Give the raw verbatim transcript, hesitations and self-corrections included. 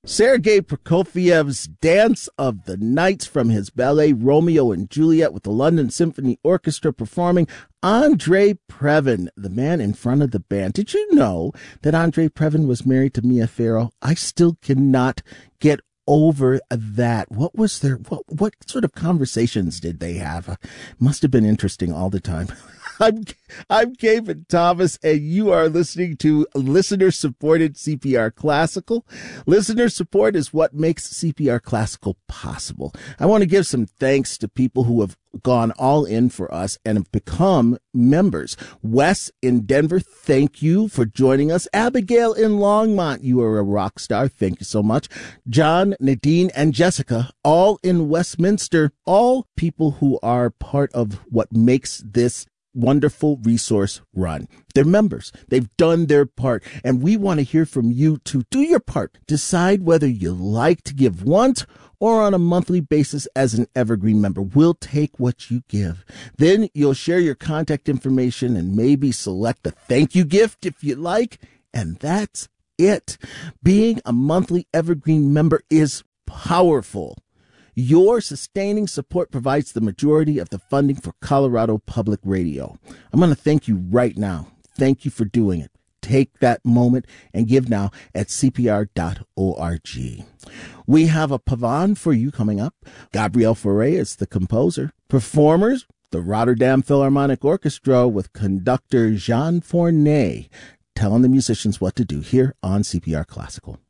Sergei Prokofiev's Dance of the Nights from his ballet Romeo and Juliet with the London Symphony Orchestra performing Andrei Previn, the man in front of the band. Did you know that Andrei Previn was married to Mia Farrow? I still cannot get over that. What was their, what, what sort of conversations did they have? Uh, must have been interesting all the time. I'm, I'm Kevin Thomas, and you are listening to listener-supported C P R Classical. Listener support is what makes C P R Classical possible. I want to give some thanks to people who have gone all in for us and have become members. Wes in Denver, thank you for joining us. Abigail in Longmont, you are a rock star. Thank you so much. John, Nadine, and Jessica, all in Westminster, all people who are part of what makes this wonderful resource run. They're members. They've done their part, and we want to hear from you to do your part. Decide whether you like to give once or on a monthly basis as an evergreen member. We'll take what you give. Then you'll share your contact information and maybe select a thank you gift if you like, and that's it. Being a monthly evergreen member is powerful. Your sustaining support provides the majority of the funding for Colorado Public Radio. I'm going to thank you right now. Thank you for doing it. Take that moment and give now at C P R dot org. We have a pavan for you coming up. Gabriel Fauré is the composer. Performers, the Rotterdam Philharmonic Orchestra with conductor Jean Fournet, telling the musicians what to do here on C P R Classical.